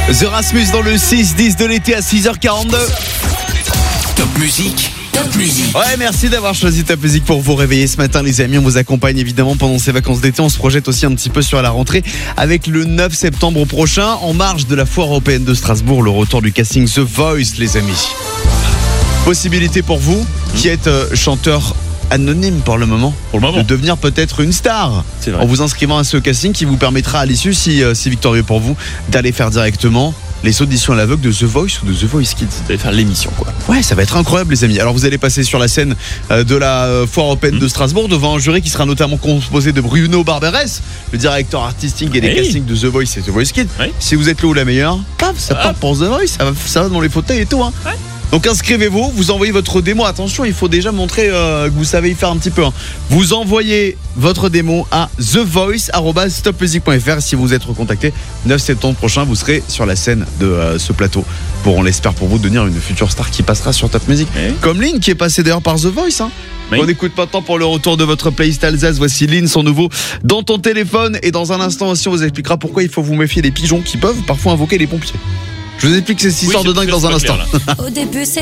The Rasmus dans le 6-10 de l'été à 6h42. Top musique, top musique. Ouais, merci d'avoir choisi Top Musique pour vous réveiller ce matin, les amis. On vous accompagne évidemment pendant ces vacances d'été. On se projette aussi un petit peu sur la rentrée avec le 9 septembre prochain, en marge de la foire européenne de Strasbourg, le retour du casting The Voice, les amis. Possibilité pour vous, qui êtes chanteur anonyme pour le moment, de devenir peut-être une star en vous inscrivant à ce casting qui vous permettra à l'issue, si victorieux pour vous, d'aller faire directement les auditions à l'aveugle de The Voice ou de The Voice Kids. Vous allez faire l'émission, quoi. Ouais, ça va être incroyable, les amis. Alors vous allez passer sur la scène de la foire européenne de Strasbourg devant un jury qui sera notamment composé de Bruno Barberes, le directeur artistique et des castings de The Voice et The Voice Kids. Si vous êtes le ou la meilleure, paf, ça part pour The Voice, ça va dans les fauteuils et tout, hein. Donc inscrivez-vous, vous envoyez votre démo. Attention, il faut déjà montrer que vous savez y faire un petit peu, hein. Vous envoyez votre démo à thevoice@topmusic.fr. Si vous êtes recontacté, 9 septembre prochain, vous serez sur la scène de ce plateau pour, on l'espère pour vous, devenir une future star qui passera sur Top Music. Comme Lynn qui est passée d'ailleurs par The Voice, hein. On écoute maintenant pour le retour de votre playlist Alsace. Voici Lynn, son nouveau Dans ton téléphone. Et dans un instant aussi, on vous expliquera pourquoi il faut vous méfier des pigeons qui peuvent parfois invoquer les pompiers. Je vous explique cette histoire de dingue dans un instant. Au début,